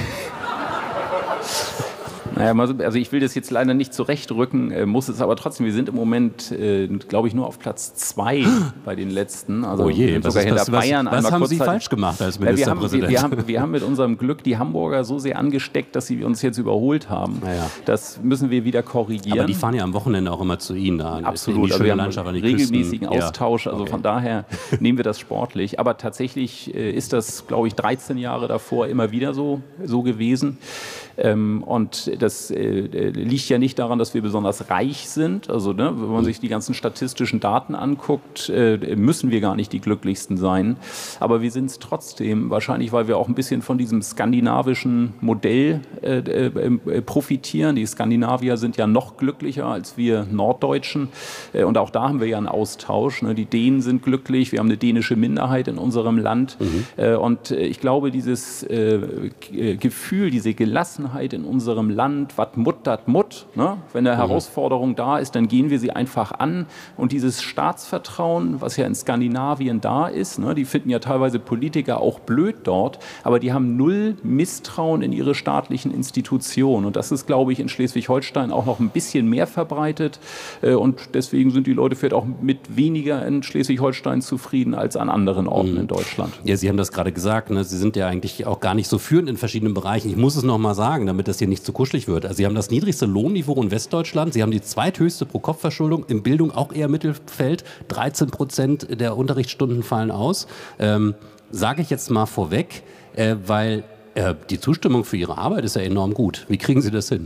Naja, also ich will das jetzt leider nicht zurechtrücken, muss es aber trotzdem. Wir sind im Moment, glaube ich, nur auf Platz 2 bei den letzten. Also was haben Sie falsch gemacht als Ministerpräsident? Wir haben mit unserem Glück die Hamburger so sehr angesteckt, dass sie uns jetzt überholt haben. Naja. Das müssen wir wieder korrigieren. Aber die fahren ja am Wochenende auch immer zu Ihnen da. Absolut, also wir haben einen regelmäßigen Austausch, also von daher nehmen wir das sportlich. Aber tatsächlich ist das, glaube ich, 13 Jahre davor immer wieder so gewesen. Und das liegt ja nicht daran, dass wir besonders reich sind. Also wenn man sich die ganzen statistischen Daten anguckt, müssen wir gar nicht die glücklichsten sein. Aber wir sind es trotzdem, wahrscheinlich, weil wir auch ein bisschen von diesem skandinavischen Modell profitieren. Die Skandinavier sind ja noch glücklicher als wir Norddeutschen. Und auch da haben wir ja einen Austausch. Die Dänen sind glücklich, wir haben eine dänische Minderheit in unserem Land. Und ich glaube, dieses Gefühl, diese Gelassenheit in unserem Land, wat mut, dat mut. Ne? Wenn eine Herausforderung da ist, dann gehen wir sie einfach an. Und dieses Staatsvertrauen, was ja in Skandinavien da ist, ne? Die finden ja teilweise Politiker auch blöd dort, aber die haben null Misstrauen in ihre staatlichen Institutionen. Und das ist, glaube ich, in Schleswig-Holstein auch noch ein bisschen mehr verbreitet. Und deswegen sind die Leute vielleicht auch mit weniger in Schleswig-Holstein zufrieden als an anderen Orten in Deutschland. Ja, Sie haben das gerade gesagt, ne? Sie sind ja eigentlich auch gar nicht so führend in verschiedenen Bereichen. Ich muss es noch mal sagen, damit das hier nicht zu kuschelig wird. Also Sie haben das niedrigste Lohnniveau in Westdeutschland, Sie haben die zweithöchste Pro-Kopf-Verschuldung, in Bildung auch eher Mittelfeld, 13% der Unterrichtsstunden fallen aus. Sage ich jetzt mal vorweg, weil die Zustimmung für Ihre Arbeit ist ja enorm gut. Wie kriegen Sie das hin?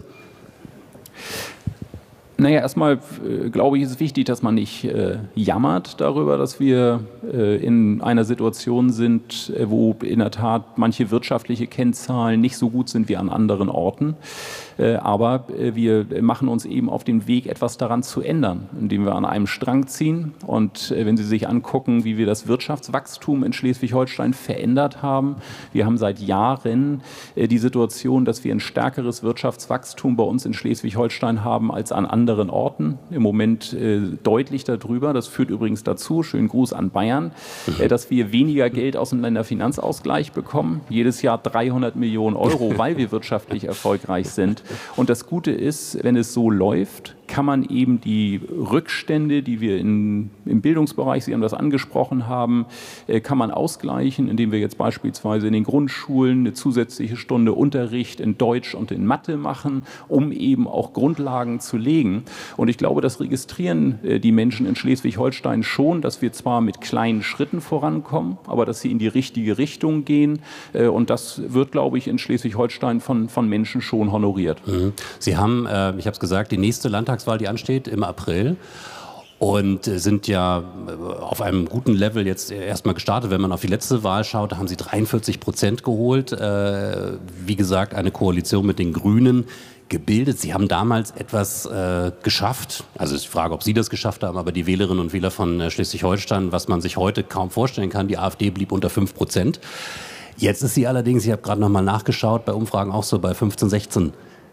Naja, erstmal glaube ich, ist es wichtig, dass man nicht jammert darüber, dass wir in einer Situation sind, wo in der Tat manche wirtschaftliche Kennzahlen nicht so gut sind wie an anderen Orten. Aber wir machen uns eben auf den Weg, etwas daran zu ändern, indem wir an einem Strang ziehen. Und wenn Sie sich angucken, wie wir das Wirtschaftswachstum in Schleswig-Holstein verändert haben, wir haben seit Jahren die Situation, dass wir ein stärkeres Wirtschaftswachstum bei uns in Schleswig-Holstein haben als an anderen Orten. Im Moment deutlich darüber. Das führt übrigens dazu, schönen Gruß an Bayern, dass wir weniger Geld aus dem Länderfinanzausgleich bekommen. Jedes Jahr 300 Millionen Euro, weil wir wirtschaftlich erfolgreich sind. Und das Gute ist, wenn es so läuft, kann man eben die Rückstände, die wir im Bildungsbereich, Sie haben das angesprochen haben, kann man ausgleichen, indem wir jetzt beispielsweise in den Grundschulen eine zusätzliche Stunde Unterricht in Deutsch und in Mathe machen, um eben auch Grundlagen zu legen. Und ich glaube, das registrieren die Menschen in Schleswig-Holstein schon, dass wir zwar mit kleinen Schritten vorankommen, aber dass sie in die richtige Richtung gehen. Und das wird, glaube ich, in Schleswig-Holstein von Menschen schon honoriert. Sie haben, ich habe es gesagt, die nächste Landtagswahl, die ansteht im April. Und sind ja auf einem guten Level jetzt erstmal gestartet. Wenn man auf die letzte Wahl schaut, da haben sie 43% geholt. Wie gesagt, eine Koalition mit den Grünen gebildet. Sie haben damals etwas geschafft. Also ist die Frage, ob Sie das geschafft haben, aber die Wählerinnen und Wähler von Schleswig-Holstein, was man sich heute kaum vorstellen kann, die AfD blieb unter 5%. Jetzt ist sie allerdings, ich habe gerade nochmal nachgeschaut, bei Umfragen auch so bei 15-16%.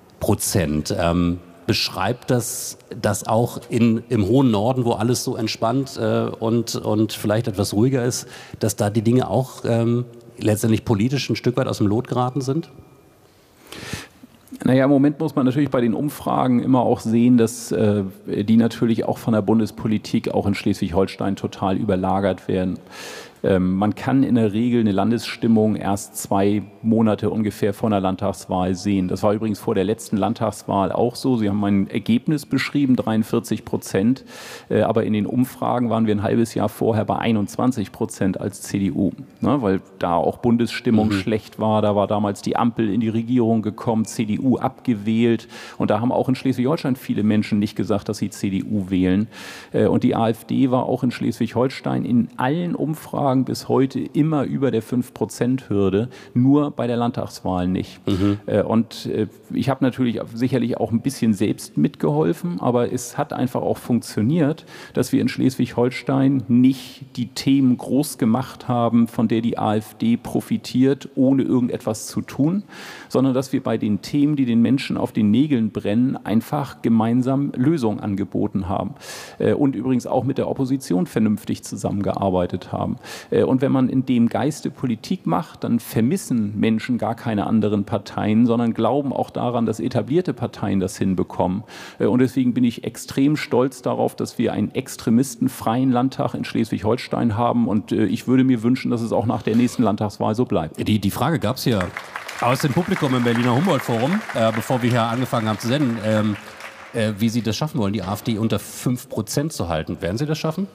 Beschreibt das auch im hohen Norden, wo alles so entspannt und vielleicht etwas ruhiger ist, dass da die Dinge auch letztendlich politisch ein Stück weit aus dem Lot geraten sind? Naja, im Moment muss man natürlich bei den Umfragen immer auch sehen, dass die natürlich auch von der Bundespolitik auch in Schleswig-Holstein total überlagert werden. Man kann in der Regel eine Landesstimmung erst 2 Monate ungefähr vor einer Landtagswahl sehen. Das war übrigens vor der letzten Landtagswahl auch so. Sie haben ein Ergebnis beschrieben, 43%, aber in den Umfragen waren wir ein halbes Jahr vorher bei 21% als CDU, ne, weil da auch Bundesstimmung schlecht war. Da war damals die Ampel in die Regierung gekommen, CDU abgewählt und da haben auch in Schleswig-Holstein viele Menschen nicht gesagt, dass sie CDU wählen. Und die AfD war auch in Schleswig-Holstein in allen Umfragen bis heute immer über der 5%-Hürde, nur bei der Landtagswahl nicht. Und ich habe natürlich sicherlich auch ein bisschen selbst mitgeholfen, aber es hat einfach auch funktioniert, dass wir in Schleswig-Holstein nicht die Themen groß gemacht haben, von der die AfD profitiert, ohne irgendetwas zu tun, sondern dass wir bei den Themen, die den Menschen auf den Nägeln brennen, einfach gemeinsam Lösungen angeboten haben. Und übrigens auch mit der Opposition vernünftig zusammengearbeitet haben. Und wenn man in dem Geiste Politik macht, dann vermissen Menschen gar keine anderen Parteien, sondern glauben auch daran, dass etablierte Parteien das hinbekommen. Und deswegen bin ich extrem stolz darauf, dass wir einen extremistenfreien Landtag in Schleswig-Holstein haben. Und ich würde mir wünschen, dass es auch nach der nächsten Landtagswahl so bleibt. Die Frage gab es hier aus dem Publikum im Berliner Humboldt-Forum, bevor wir hier angefangen haben zu senden, wie Sie das schaffen wollen, die AfD unter 5% zu halten. Werden Sie das schaffen?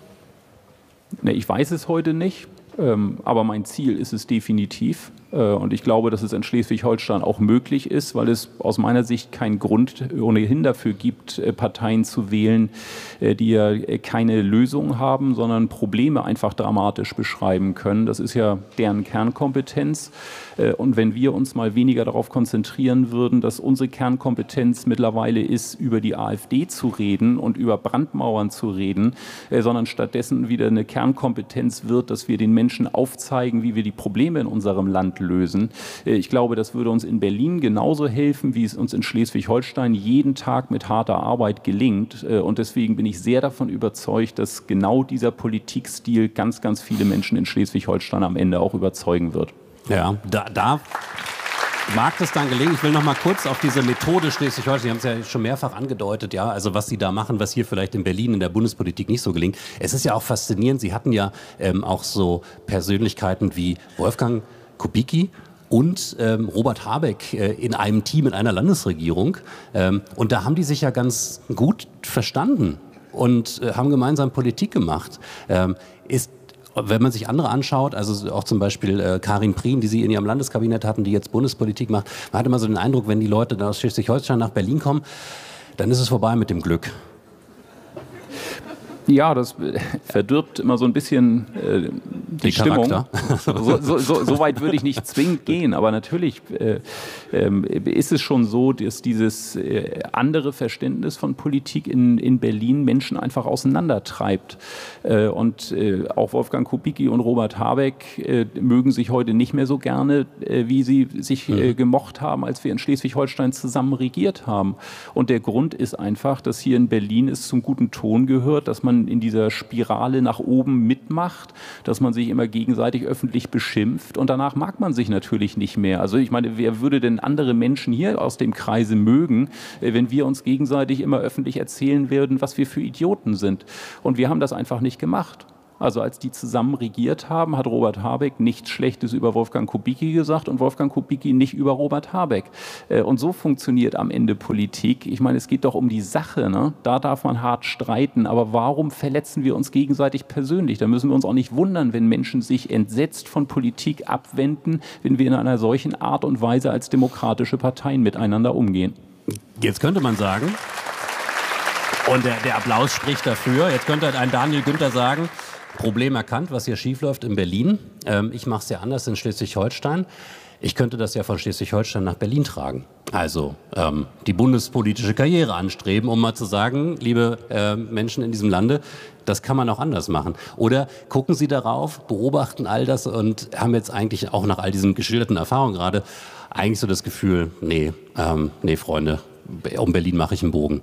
Ne, ich weiß es heute nicht, aber mein Ziel ist es definitiv. Und ich glaube, dass es in Schleswig-Holstein auch möglich ist, weil es aus meiner Sicht keinen Grund ohnehin dafür gibt, Parteien zu wählen, die ja keine Lösung haben, sondern Probleme einfach dramatisch beschreiben können. Das ist ja deren Kernkompetenz. Und wenn wir uns mal weniger darauf konzentrieren würden, dass unsere Kernkompetenz mittlerweile ist, über die AfD zu reden und über Brandmauern zu reden, sondern stattdessen wieder eine Kernkompetenz wird, dass wir den Menschen aufzeigen, wie wir die Probleme in unserem Land lösen. Ich glaube, das würde uns in Berlin genauso helfen, wie es uns in Schleswig-Holstein jeden Tag mit harter Arbeit gelingt. Und deswegen bin ich sehr davon überzeugt, dass genau dieser Politikstil ganz, ganz viele Menschen in Schleswig-Holstein am Ende auch überzeugen wird. Ja, da mag es dann gelingen. Ich will noch mal kurz auf diese Methode Schleswig-Holstein, Sie haben es ja schon mehrfach angedeutet, ja, also was Sie da machen, was hier vielleicht in Berlin in der Bundespolitik nicht so gelingt. Es ist ja auch faszinierend, Sie hatten ja auch so Persönlichkeiten wie Wolfgang Kubicki und Robert Habeck in einem Team in einer Landesregierung. Und da haben die sich ja ganz gut verstanden und haben gemeinsam Politik gemacht. Wenn man sich andere anschaut, also auch zum Beispiel Karin Prien, die Sie in Ihrem Landeskabinett hatten, die jetzt Bundespolitik macht, man hat immer so den Eindruck, wenn die Leute da aus Schleswig-Holstein nach Berlin kommen, dann ist es vorbei mit dem Glück. Ja, das verdirbt immer so ein bisschen die Stimmung. So weit würde ich nicht zwingend gehen, aber natürlich ist es schon so, dass dieses andere Verständnis von Politik in Berlin Menschen einfach auseinandertreibt. Und auch Wolfgang Kubicki und Robert Habeck mögen sich heute nicht mehr so gerne, wie sie sich gemocht haben, als wir in Schleswig-Holstein zusammen regiert haben. Und der Grund ist einfach, dass hier in Berlin es zum guten Ton gehört, dass man in dieser Spirale nach oben mitmacht, dass man sich immer gegenseitig öffentlich beschimpft und danach mag man sich natürlich nicht mehr. Also ich meine, wer würde denn andere Menschen hier aus dem Kreise mögen, wenn wir uns gegenseitig immer öffentlich erzählen würden, was wir für Idioten sind? Und wir haben das einfach nicht gemacht. Also als die zusammen regiert haben, hat Robert Habeck nichts Schlechtes über Wolfgang Kubicki gesagt und Wolfgang Kubicki nicht über Robert Habeck. Und so funktioniert am Ende Politik. Ich meine, es geht doch um die Sache, ne? Da darf man hart streiten, aber warum verletzen wir uns gegenseitig persönlich? Da müssen wir uns auch nicht wundern, wenn Menschen sich entsetzt von Politik abwenden, wenn wir in einer solchen Art und Weise als demokratische Parteien miteinander umgehen. Jetzt könnte man sagen, und der Applaus spricht dafür, jetzt könnte ein Daniel Günther sagen, Problem erkannt, was hier schiefläuft in Berlin. Ich mache es ja anders in Schleswig-Holstein. Ich könnte das ja von Schleswig-Holstein nach Berlin tragen. Also die bundespolitische Karriere anstreben, um mal zu sagen, liebe Menschen in diesem Lande, das kann man auch anders machen. Oder gucken Sie darauf, beobachten all das und haben jetzt eigentlich auch nach all diesen geschilderten Erfahrungen gerade eigentlich so das Gefühl, nee, Freunde, um Berlin mache ich einen Bogen.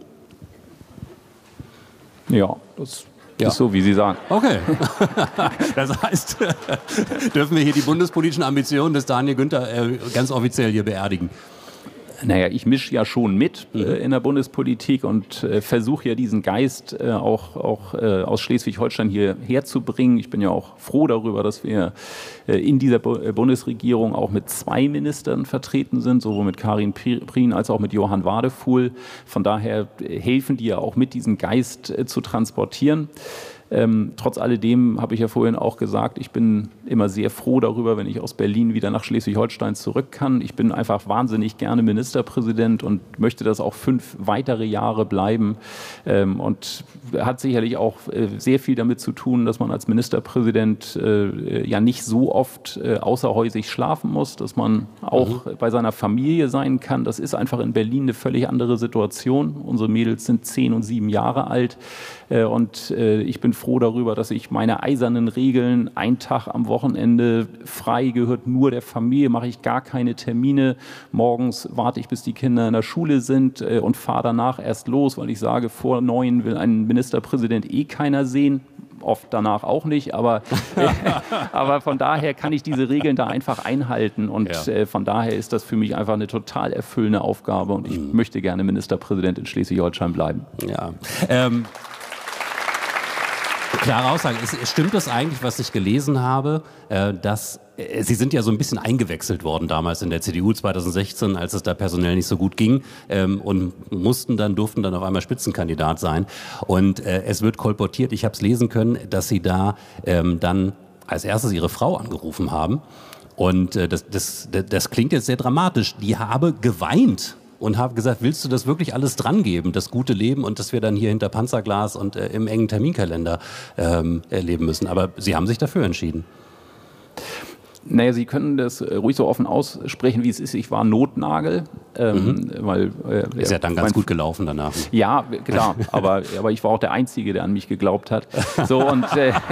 Ja, das ist so, wie Sie sagen. Okay. Das heißt, dürfen wir hier die bundespolitischen Ambitionen des Daniel Günther ganz offiziell hier beerdigen? Naja, ich mische ja schon mit in der Bundespolitik und versuche ja diesen Geist auch aus Schleswig-Holstein hierher zu bringen. Ich bin ja auch froh darüber, dass wir in dieser Bundesregierung auch mit 2 Ministern vertreten sind, sowohl mit Karin Prien als auch mit Johann Wadefuhl. Von daher helfen die ja auch mit, diesen Geist zu transportieren. Trotz alledem habe ich ja vorhin auch gesagt, ich bin immer sehr froh darüber, wenn ich aus Berlin wieder nach Schleswig-Holstein zurück kann. Ich bin einfach wahnsinnig gerne Ministerpräsident und möchte das auch 5 weitere Jahre bleiben. Und hat sicherlich auch sehr viel damit zu tun, dass man als Ministerpräsident ja nicht so oft außerhäusig schlafen muss, dass man auch bei seiner Familie sein kann. Das ist einfach in Berlin eine völlig andere Situation. Unsere Mädels sind 10 und 7 Jahre alt. Und ich bin froh darüber, dass ich meine eisernen Regeln, ein Tag am Wochenende frei, gehört nur der Familie, mache ich gar keine Termine. Morgens warte ich, bis die Kinder in der Schule sind und fahre danach erst los, weil ich sage, vor 9 will ein Ministerpräsident keiner sehen. Oft danach auch nicht, aber von daher kann ich diese Regeln da einfach einhalten und von daher ist das für mich einfach eine total erfüllende Aufgabe und ich möchte gerne Ministerpräsident in Schleswig-Holstein bleiben. Ja. Klare Aussage. Stimmt es eigentlich, was ich gelesen habe, dass Sie sind ja so ein bisschen eingewechselt worden damals in der CDU 2016, als es da personell nicht so gut ging und durften dann auf einmal Spitzenkandidat sein. Und es wird kolportiert, ich habe es lesen können, dass Sie da dann als erstes Ihre Frau angerufen haben. Und das klingt jetzt sehr dramatisch. Die habe geweint. Und habe gesagt, willst du das wirklich alles dran geben, das gute Leben und dass wir dann hier hinter Panzerglas und im engen Terminkalender erleben müssen. Aber Sie haben sich dafür entschieden. Naja, Sie können das ruhig so offen aussprechen, wie es ist. Ich war Notnagel. Weil, ist ja dann ganz gut gelaufen danach. Ja, klar. Aber ich war auch der Einzige, der an mich geglaubt hat. So, und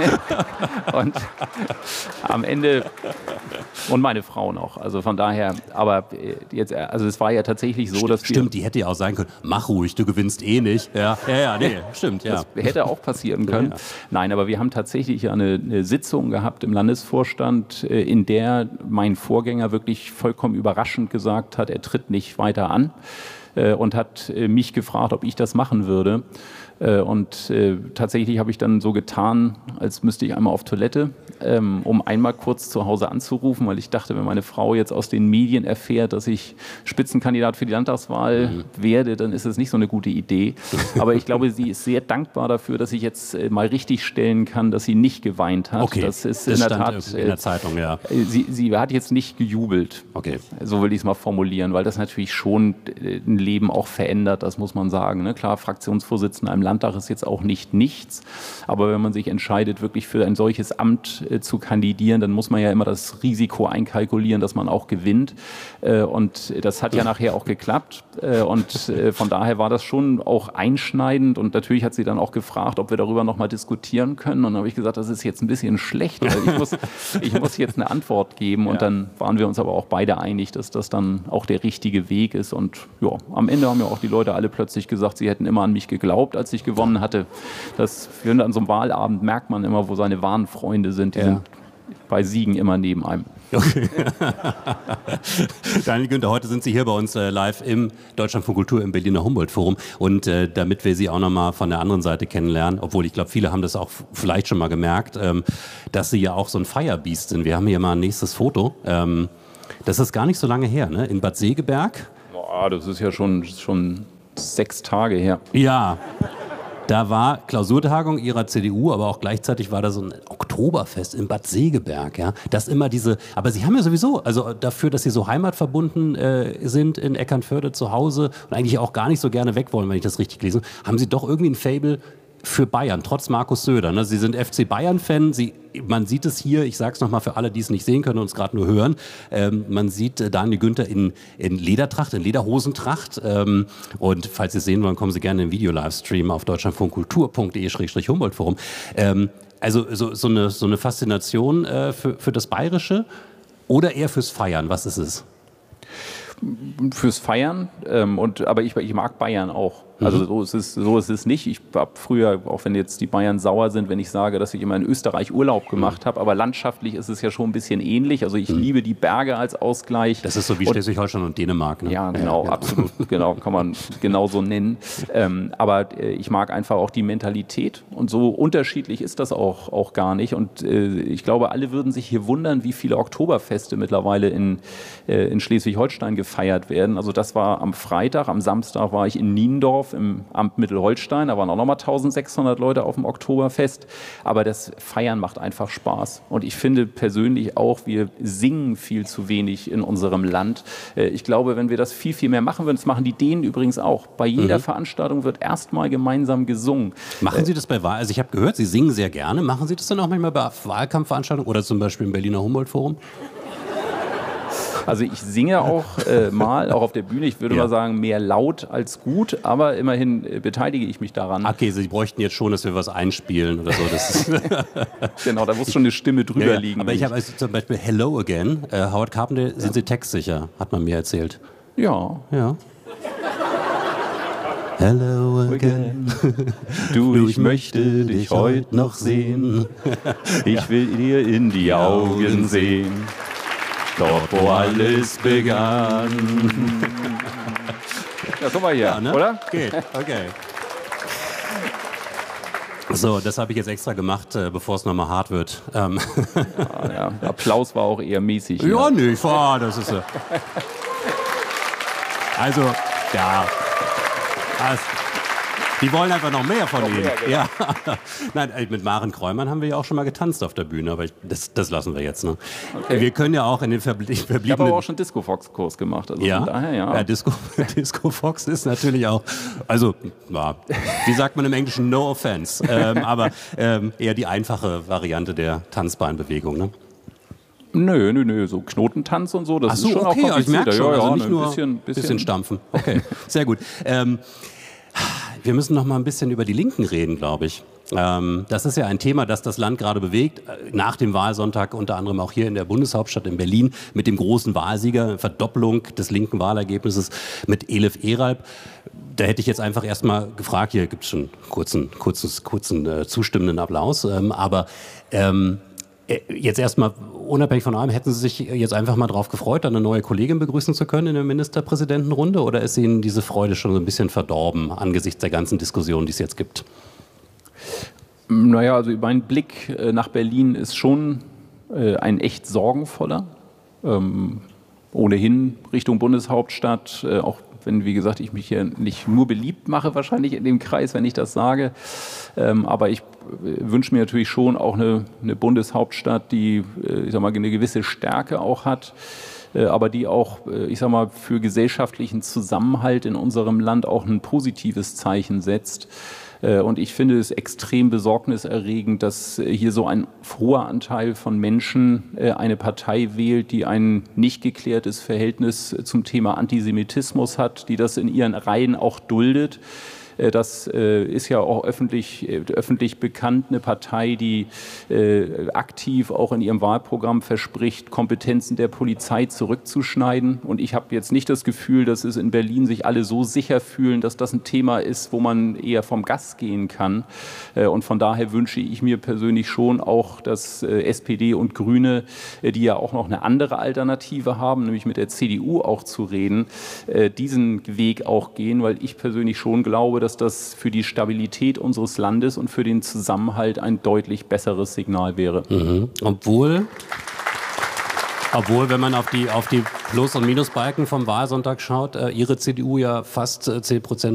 am Ende... Und meine Frau noch. Also von daher, aber jetzt, also es war ja tatsächlich so, dass Stimmt, die hätte ja auch sagen können, mach ruhig, du gewinnst nicht. Ja, nee, stimmt, ja. Das hätte auch passieren können. Ja. Nein, aber wir haben tatsächlich eine Sitzung gehabt im Landesvorstand, in der mein Vorgänger wirklich vollkommen überraschend gesagt hat, er tritt nicht weiter an und hat mich gefragt, ob ich das machen würde. Und tatsächlich habe ich dann so getan, als müsste ich einmal auf Toilette, um einmal kurz zu Hause anzurufen, weil ich dachte, wenn meine Frau jetzt aus den Medien erfährt, dass ich Spitzenkandidat für die Landtagswahl werde, dann ist es nicht so eine gute Idee. Aber ich glaube, sie ist sehr dankbar dafür, dass ich jetzt mal richtig stellen kann, dass sie nicht geweint hat. Okay, das ist in der Tat in der Zeitung, ja. Sie hat jetzt nicht gejubelt. Okay. So will ich es mal formulieren, weil das natürlich schon ein Leben auch verändert, das muss man sagen. Ne? Klar, Fraktionsvorsitzender im Landtag ist jetzt auch nicht nichts, aber wenn man sich entscheidet, wirklich für ein solches Amt zu kandidieren, dann muss man ja immer das Risiko einkalkulieren, dass man auch gewinnt und das hat ja nachher auch geklappt und von daher war das schon auch einschneidend und natürlich hat sie dann auch gefragt, ob wir darüber noch mal diskutieren können und dann habe ich gesagt, das ist jetzt ein bisschen schlecht, weil ich muss jetzt eine Antwort geben und dann waren wir uns aber auch beide einig, dass das dann auch der richtige Weg ist und ja, am Ende haben ja auch die Leute alle plötzlich gesagt, sie hätten immer an mich geglaubt, als ich gewonnen hatte. Das an so einem Wahlabend merkt man immer, wo seine wahren Freunde sind. Die sind bei Siegen immer neben einem. Okay. Daniel Günther, heute sind Sie hier bei uns live im Deutschlandfunk Kultur im Berliner Humboldt-Forum und damit wir Sie auch nochmal von der anderen Seite kennenlernen, obwohl ich glaube, viele haben das auch vielleicht schon mal gemerkt, dass Sie ja auch so ein Firebeast sind. Wir haben hier mal ein nächstes Foto. Das ist gar nicht so lange her, ne? In Bad Segeberg. Boah, das ist ja schon 6 Tage her. Ja. Da war Klausurtagung Ihrer CDU, aber auch gleichzeitig war da so ein Oktoberfest in Bad Segeberg. Ja? Das immer aber Sie haben ja sowieso, also dafür, dass Sie so heimatverbunden sind in Eckernförde zu Hause und eigentlich auch gar nicht so gerne weg wollen, wenn ich das richtig lese, haben Sie doch irgendwie ein Faible für Bayern, trotz Markus Söder. Ne? Sie sind FC Bayern-Fan, man sieht es hier, ich sage es nochmal für alle, die es nicht sehen können und es gerade nur hören, man sieht Daniel Günther in Ledertracht, in Lederhosentracht und falls Sie es sehen wollen, kommen Sie gerne im Video-Livestream auf deutschlandfunkkultur.de/Humboldt-Forum. Also so eine Faszination für das Bayerische oder eher fürs Feiern, was ist es? Fürs Feiern, aber ich mag Bayern auch. Also so ist es nicht. Ich habe früher, auch wenn jetzt die Bayern sauer sind, wenn ich sage, dass ich immer in Österreich Urlaub gemacht habe, aber landschaftlich ist es ja schon ein bisschen ähnlich. Also ich liebe die Berge als Ausgleich. Das ist so wie Schleswig-Holstein und Dänemark. Ne? Ja, genau, absolut. Genau, kann man genauso nennen. Aber ich mag einfach auch die Mentalität und so unterschiedlich ist das auch gar nicht. Und ich glaube, alle würden sich hier wundern, wie viele Oktoberfeste mittlerweile in Schleswig-Holstein gefeiert werden. Also das war am Freitag, am Samstag war ich in Niendorf im Amt Mittelholstein, da waren auch nochmal 1600 Leute auf dem Oktoberfest, aber das Feiern macht einfach Spaß und ich finde persönlich auch, wir singen viel zu wenig in unserem Land. Ich glaube, wenn wir das viel, viel mehr machen würden, das machen die Dänen übrigens auch, bei jeder Veranstaltung wird erstmal gemeinsam gesungen. Machen Sie das bei Wahl? Also ich habe gehört, Sie singen sehr gerne, machen Sie das dann auch manchmal bei Wahlkampfveranstaltungen oder zum Beispiel im Berliner Humboldt-Forum? Also ich singe auch mal, auch auf der Bühne, ich würde mal sagen, mehr laut als gut, aber immerhin beteilige ich mich daran. Okay, Sie bräuchten jetzt schon, dass wir was einspielen oder so. Das ist genau, da muss schon eine Stimme drüber liegen. Aber ich habe also zum Beispiel Hello Again, Howard Carpendale, sind Sie textsicher, hat man mir erzählt. Ja. Hello again, du, ich möchte dich heute noch sehen, ich will dir in die Augen sehen. Dort, wo alles begann. Ja, guck mal hier, ja, ne? Oder? Geht, okay. So, das habe ich jetzt extra gemacht, bevor es nochmal hart wird. Ja, Applaus war auch eher mäßig. Ja, nicht, das ist also, ja. Die wollen einfach noch mehr von Ihnen. Genau. Ja. Nein, mit Maren Kräumann haben wir ja auch schon mal getanzt auf der Bühne, aber das lassen wir jetzt. Ne? Okay. Wir können ja auch in den verbliebenen... Ich habe aber auch schon Disco-Fox-Kurs gemacht. Also ja? Von daher, ja. Disco Fox ist natürlich auch... Also, wie sagt man im Englischen? No offense. Aber eher die einfache Variante der Tanzbeinbewegung, ne? Nö, so Knotentanz und so, das ist schon auch kompliziert. Ich merke schon, also nicht nur ein bisschen stampfen. Okay, sehr gut. Wir müssen noch mal ein bisschen über die Linken reden, glaube ich. Das ist ja ein Thema, das das Land gerade bewegt. Nach dem Wahlsonntag unter anderem auch hier in der Bundeshauptstadt in Berlin mit dem großen Wahlsieger, Verdoppelung des linken Wahlergebnisses mit Elif Eralp. Da hätte ich jetzt einfach erst mal gefragt, hier gibt es schon kurzen zustimmenden Applaus, aber jetzt erstmal unabhängig von allem, hätten Sie sich jetzt einfach mal drauf gefreut, eine neue Kollegin begrüßen zu können in der Ministerpräsidentenrunde, oder ist Ihnen diese Freude schon so ein bisschen verdorben angesichts der ganzen Diskussion, die es jetzt gibt? Naja, also mein Blick nach Berlin ist schon ein echt sorgenvoller. Ohnehin Richtung Bundeshauptstadt, auch wenn, wie gesagt, ich mich hier nicht nur beliebt mache, wahrscheinlich in dem Kreis, wenn ich das sage. Aber ich wünsche mir natürlich schon auch eine Bundeshauptstadt, die, ich sag mal, eine gewisse Stärke auch hat, aber die auch, ich sag mal, für gesellschaftlichen Zusammenhalt in unserem Land auch ein positives Zeichen setzt. Und ich finde es extrem besorgniserregend, dass hier so ein hoher Anteil von Menschen eine Partei wählt, die ein nicht geklärtes Verhältnis zum Thema Antisemitismus hat, die das in ihren Reihen auch duldet. Das ist ja auch öffentlich bekannt, eine Partei, die aktiv auch in ihrem Wahlprogramm verspricht, Kompetenzen der Polizei zurückzuschneiden. Und ich habe jetzt nicht das Gefühl, dass es in Berlin sich alle so sicher fühlen, dass das ein Thema ist, wo man eher vom Gas gehen kann. Und von daher wünsche ich mir persönlich schon auch, dass SPD und Grüne, die ja auch noch eine andere Alternative haben, nämlich mit der CDU auch zu reden, diesen Weg auch gehen, weil ich persönlich schon glaube, dass das für die Stabilität unseres Landes und für den Zusammenhalt ein deutlich besseres Signal wäre. Mhm. Obwohl, wenn man auf die Plus- und Minusbalken vom Wahlsonntag schaut, Ihre CDU ja fast 10%